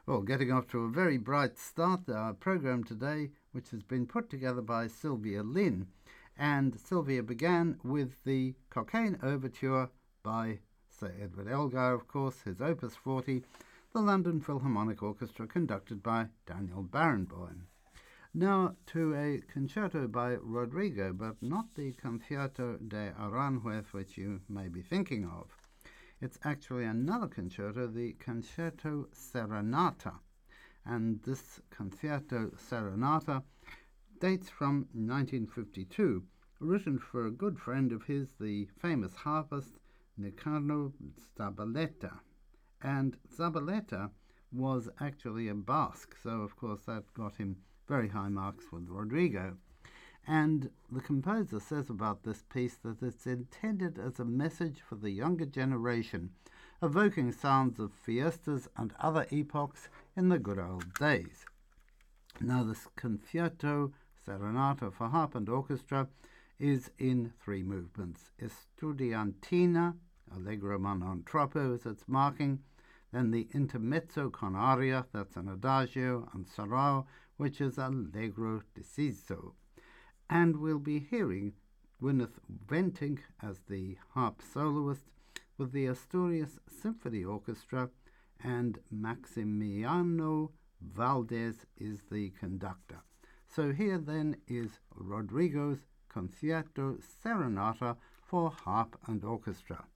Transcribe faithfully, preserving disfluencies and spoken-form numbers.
Well, getting off to a very bright start, our program today, which has been put together by Sylvia Lynn. And Sylvia began with the Cockaigne Overture by Sir Edward Elgar, of course, his Opus forty, the London Philharmonic Orchestra, conducted by Daniel Barenboim. Now to a concerto by Rodrigo, but not the Concierto de Aranjuez, which you may be thinking of. It's actually another concerto, the Concerto Serenata. And this Concerto Serenata dates from nineteen fifty-two, written for a good friend of his, the famous harpist Niccolò Zabaleta. And Zabaleta was actually a Basque, so of course that got him very high marks with Rodrigo. And the composer says about this piece that it's intended as a message for the younger generation, evoking sounds of fiestas and other epochs in the good old days. Now, this Concerto Serenata for harp and orchestra is in three movements. Estudiantina, Allegro ma non troppo as its marking, then the Intermezzo con aria, that's an adagio, and Sarao, which is Allegro deciso. And we'll be hearing Gwyneth Venting as the harp soloist with the Asturias Symphony Orchestra, and Maximiano Valdez is the conductor. So here then is Rodrigo's Concierto Serenata for harp and orchestra.